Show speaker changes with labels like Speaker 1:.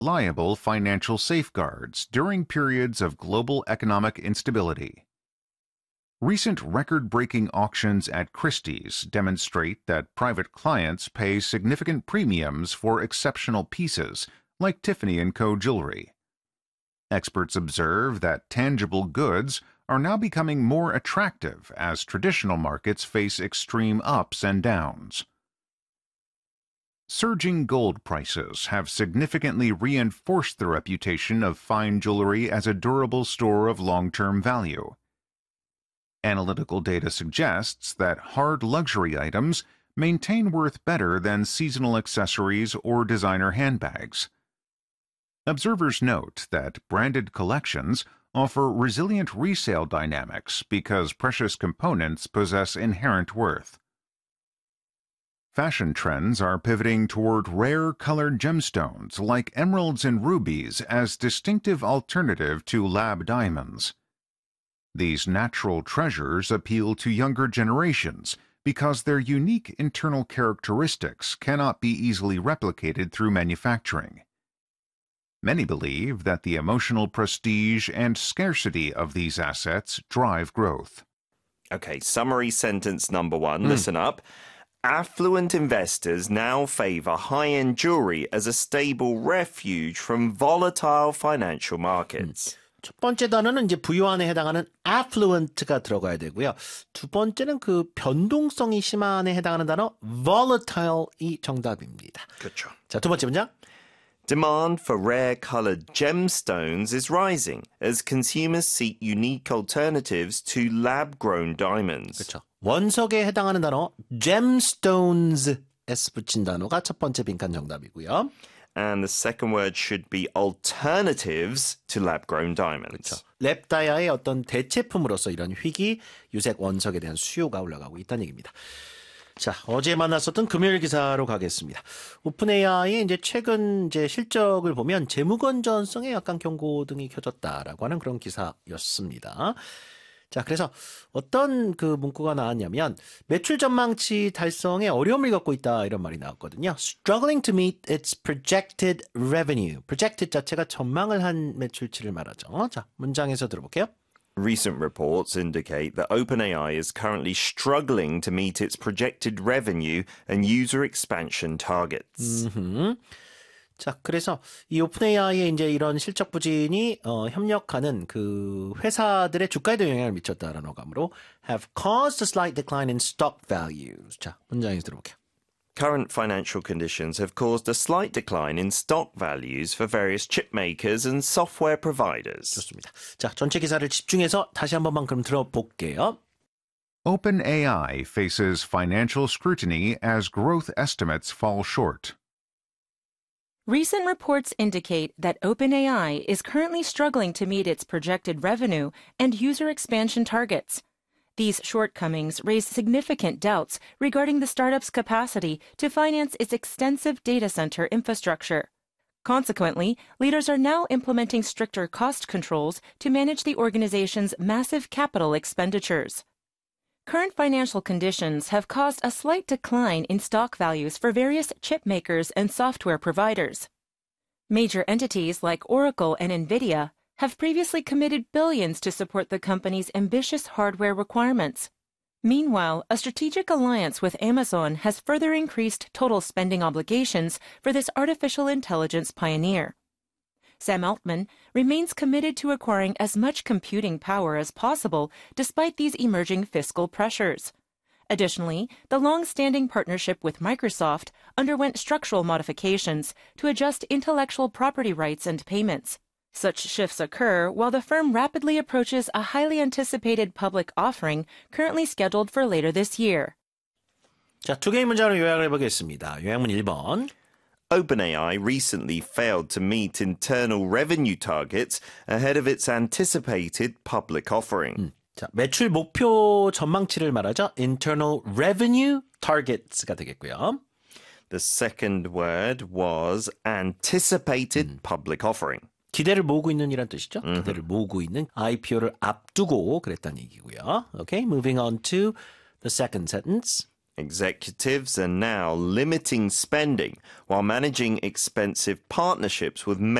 Speaker 1: reliable financial safeguards during periods of global economic instability. Recent record-breaking auctions at Christie's demonstrate that private clients pay significant premiums for exceptional pieces, like Tiffany & Co. jewelry. Experts observe that tangible goods are now becoming more attractive as traditional markets face extreme ups and downs. Surging gold prices have significantly reinforced the reputation of fine jewelry as a durable store of long-term value. Analytical data suggests that hard luxury items maintain worth better than seasonal accessories or designer handbags. Observers note that branded collections offer resilient resale dynamics because precious components possess inherent worth. Fashion trends are pivoting toward rare colored gemstones like emeralds and rubies as distinctive alternative to lab diamonds. These natural treasures appeal to younger generations because their unique internal characteristics cannot be easily replicated through manufacturing. Many believe that the emotional prestige and scarcity of these assets drive growth.
Speaker 2: Okay, summary sentence number one, listen up. Affluent investors now favor high-end jewelry as a stable refuge from volatile financial markets.
Speaker 3: 첫 번째 단어는 이제 부유한에 해당하는 affluent가 들어가야 되고요. 두 번째는 그 변동성이 심한에 해당하는 단어 volatile이 정답입니다.
Speaker 2: 그렇죠.
Speaker 3: 자, 두 번째 문장.
Speaker 2: Demand for rare-colored gemstones is rising as consumers seek unique alternatives to lab-grown diamonds.
Speaker 3: 그렇죠. 원석에 해당하는 단어 gemstones S 붙인 단어가 첫 번째 빈칸 정답이고요.
Speaker 2: And the second word should be alternatives to lab-grown diamonds.
Speaker 3: 그렇죠. 랩다이아의 어떤 대체품으로서 이런 희귀 유색 원석에 대한 수요가 올라가고 있다는 얘기입니다. 자, 어제 만났었던 금요일 기사로 가겠습니다. 오픈AI의 이제 최근 이제 실적을 보면 재무 건전성에 약간 경고등이 켜졌다라고 하는 그런 기사였습니다. 자, 그래서 어떤 그 문구가 나왔냐면 매출 전망치 달성에 어려움을 겪고 있다 이런 말이 나왔거든요. Struggling to meet its projected revenue. projected 자체가 전망을 한 매출치를 말하죠. 자, 문장에서 들어볼게요.
Speaker 2: Recent reports indicate that OpenAI is currently struggling to meet its projected revenue and user expansion targets.
Speaker 3: 자, 그래서 이 오픈AI의 이제 이런 실적 부진이 협력하는 그 회사들의 주가에도 영향을 미쳤다라는 어감으로 have caused a slight decline in stock values. 자, 문장에서 들어볼게요.
Speaker 2: Current financial conditions have caused a slight decline in stock values for various chip makers and software providers.
Speaker 3: 좋습니다. 자, 전체 기사를 집중해서 다시 한 번만 그럼 들어볼게요.
Speaker 1: OpenAI faces financial scrutiny as growth estimates fall short.
Speaker 4: Recent reports indicate that OpenAI is currently struggling to meet its projected revenue and user expansion targets. These shortcomings raise significant doubts regarding the startup's capacity to finance its extensive data center infrastructure. Consequently, leaders are now implementing stricter cost controls to manage the organization's massive capital expenditures. Current financial conditions have caused a slight decline in stock values for various chip makers and software providers. Major entities like Oracle and NVIDIA have previously committed billions to support the company's ambitious hardware requirements. Meanwhile, a strategic alliance with Amazon has further increased total spending obligations for this artificial intelligence pioneer. Sam Altman remains committed to acquiring as much computing power as possible despite these emerging fiscal pressures. Additionally, the long-standing partnership with Microsoft underwent structural modifications to adjust intellectual property rights and payments. Such shifts occur while the firm rapidly approaches a highly anticipated public offering currently scheduled for later this year.
Speaker 3: 자, 두 개의 문장으로 요약을 해보겠습니다. 요약문 1번.
Speaker 2: OpenAI recently failed to meet internal revenue targets ahead of its anticipated public offering.
Speaker 3: 자, 매출 목표 전망치를 말하죠. Internal revenue targets가 되겠고요.
Speaker 2: The second word was anticipated public offering.
Speaker 3: 기대를 모으고 있는 이란 뜻이죠. 기대를 모으고 있는 IPO를 앞두고 그랬다는 얘기고요. Okay, moving on to the second sentence.
Speaker 2: Executives are now limiting spending while managing expensive partnerships with